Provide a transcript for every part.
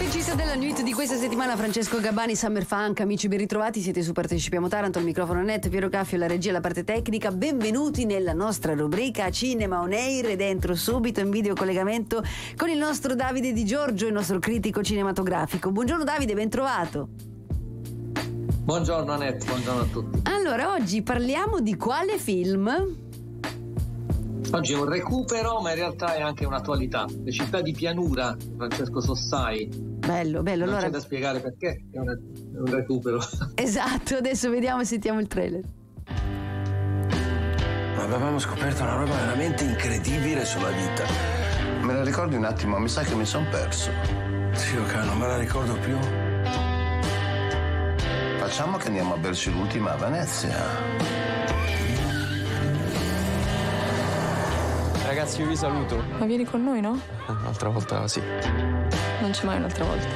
Regista della Nuit di questa settimana Francesco Gabbani, Summer Funk. Amici, ben ritrovati, siete su Partecipiamo Taranto, il microfono net, Piero Caffio, la regia, la parte tecnica. Benvenuti nella nostra rubrica Cinema On Air e dentro subito in video collegamento con il nostro Davide Di Giorgio, il nostro critico cinematografico. Buongiorno Davide, ben trovato. Buongiorno Annette, buongiorno a tutti. Allora, oggi parliamo di quale film? Oggi è un recupero, ma in realtà è anche un'attualità. Le città di pianura, Francesco Sossai. Bello, Non allora c'è da spiegare perché, è un recupero. Esatto, adesso vediamo e sentiamo il trailer. Avevamo scoperto una roba veramente incredibile sulla vita. Me la ricordi un attimo? Mi sa che mi son perso. Zio Ca, non me la ricordo più. Facciamo che andiamo a berci l'ultima a Venezia. Ragazzi, io vi saluto. Ma vieni con noi, no? Un'altra volta sì. Non c'è mai un'altra volta.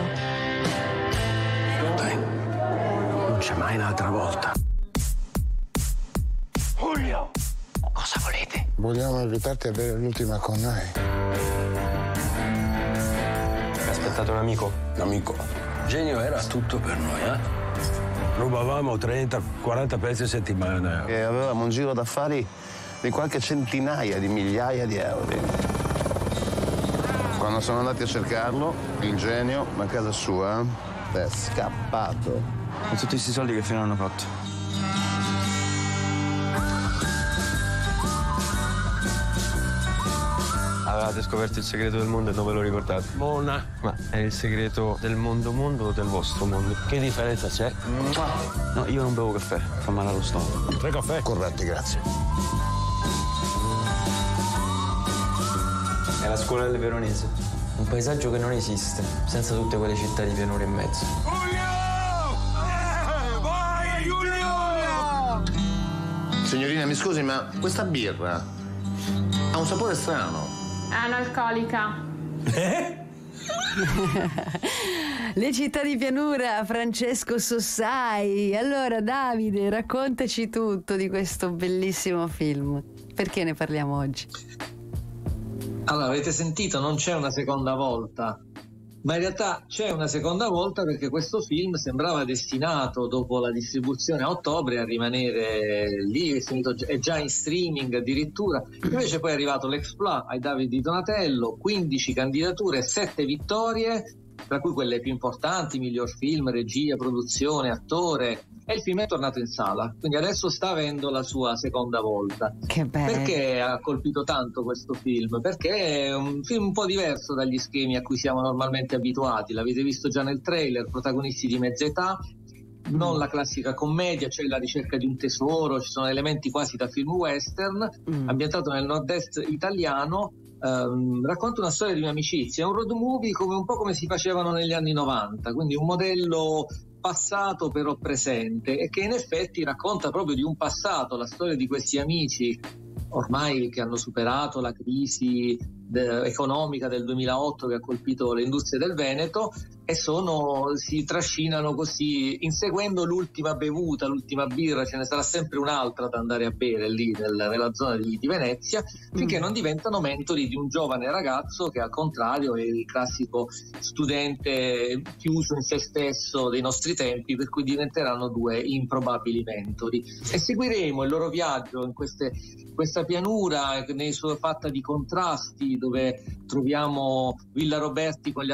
Dai, non c'è mai un'altra volta. Julio, cosa volete? Vogliamo invitarti a bere l'ultima con noi. Aspettate un amico. Amico, Genio era tutto per noi, eh? Rubavamo 30-40 pezzi a settimana. E avevamo un giro d'affari di qualche centinaia di migliaia di euro. Quando sono andati a cercarlo, il genio, a casa sua, è scappato. Con tutti questi soldi che fine hanno fatto? Avevate scoperto il segreto del mondo e non ve lo ricordate? Mona. Ma è il segreto del mondo o del vostro mondo? Che differenza c'è? No, io non bevo caffè, fa male allo stomaco. 3 caffè? Corretti, grazie. È la scuola delle Veronesi. Un paesaggio che non esiste, senza tutte quelle città di pianura in mezzo. Vai, Giulio! Signorina, mi scusi, ma questa birra ha un sapore strano. Analcolica. Le città di pianura, Francesco Sossai. Allora Davide, raccontaci tutto di questo bellissimo film. Perché ne parliamo oggi? Allora, avete sentito, non c'è una seconda volta, ma in realtà c'è una seconda volta perché questo film sembrava destinato, dopo la distribuzione a ottobre, a rimanere lì, è già in streaming addirittura. Invece poi è arrivato l'Exploit ai David di Donatello, 15 candidature, 7 vittorie, tra cui quelle più importanti: miglior film, regia, produzione, attore. E il film è tornato in sala, quindi adesso sta avendo la sua seconda volta. Che bello. Perché ha colpito tanto questo film? Perché è un film un po' diverso dagli schemi a cui siamo normalmente abituati. L'avete visto già nel trailer: protagonisti di mezza età, non la classica commedia, c'è la ricerca di un tesoro, ci sono elementi quasi da film western, ambientato nel nord-est italiano. Racconta una storia di un'amicizia, è un road movie come un po' come si facevano negli anni 90, quindi un modello passato però presente, e che in effetti racconta proprio di un passato, la storia di questi amici ormai che hanno superato la crisi economica del 2008 che ha colpito le industrie del Veneto, e si trascinano così, inseguendo l'ultima bevuta, l'ultima birra. Ce ne sarà sempre un'altra da andare a bere lì nella zona di Venezia, finché non diventano mentori di un giovane ragazzo che, al contrario, è il classico studente chiuso in se stesso dei nostri tempi, per cui diventeranno 2 improbabili mentori. E seguiremo il loro viaggio in questa pianura fatta di contrasti, dove troviamo Villa Roberti con gli